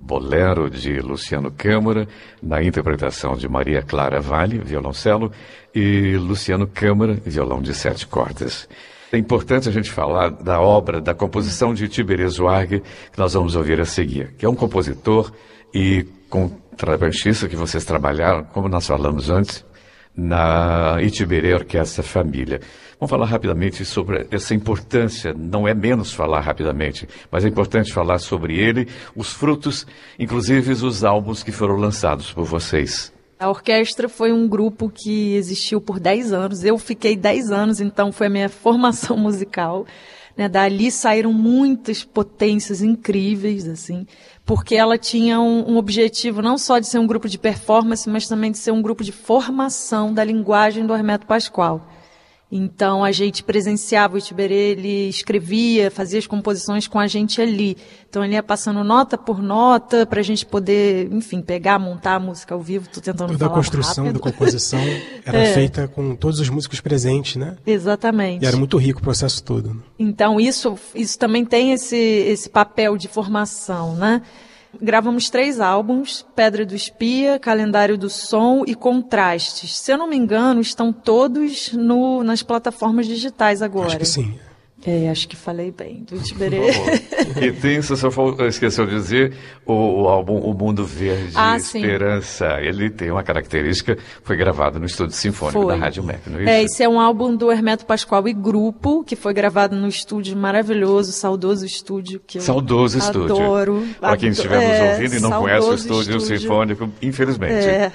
Bolero, de Luciano Câmara, na interpretação de Maria Clara Vale, violoncelo, e Luciano Câmara, violão de 7 cordas. É importante a gente falar da obra, da composição de Tiberê Zuargue, que nós vamos ouvir a seguir, que é um compositor e contrabaixista que vocês trabalharam, como nós falamos antes, na Itiberê Orquestra Família. Vamos falar rapidamente sobre essa importância, não é menos falar rapidamente, mas é importante falar sobre ele, os frutos, inclusive os álbuns que foram lançados por vocês. A orquestra foi um grupo que existiu por 10 anos, eu fiquei 10 anos, então foi a minha formação musical. Né, dali saíram muitas potências incríveis, assim, porque ela tinha um objetivo não só de ser um grupo de performance, mas também de ser um grupo de formação da linguagem do Hermeto Pascoal. Então, a gente presenciava o Itiberê, ele escrevia, fazia as composições com a gente ali. Então, ele ia passando nota por nota para a gente poder, enfim, pegar, montar a música ao vivo. Estou tentando toda falar a construção rápido. da composição era feita com todos os músicos presentes, né? Exatamente. E era muito rico o processo todo. Né? Então, isso também tem esse papel de formação, né? Gravamos 3 álbuns, Pedra do Espia, Calendário do Som e Contrastes. Se eu não me engano, estão todos nas plataformas digitais agora. Acho que sim. Acho que falei bem, do Itiberê. E tem, você só esqueceu de dizer, o álbum O Mundo Verde Esperança. Sim. Ele tem uma característica, foi gravado no Estúdio Sinfônico da Rádio MEC, não é isso? Esse é um álbum do Hermeto Pascoal e Grupo, que foi gravado no estúdio maravilhoso, saudoso estúdio, que eu adoro. Para quem estiver nos ouvindo e não conhece o Estúdio Sinfônico, infelizmente.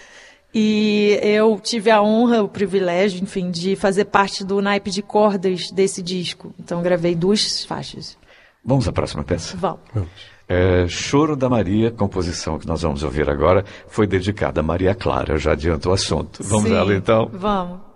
E eu tive a honra, o privilégio, enfim, de fazer parte do naipe de cordas desse disco. Então, gravei 2 faixas. Vamos à próxima peça? Vamos. Choro da Maria, composição que nós vamos ouvir agora, foi dedicada a Maria Clara. Eu já adianto o assunto. Vamos lá, então? Vamos.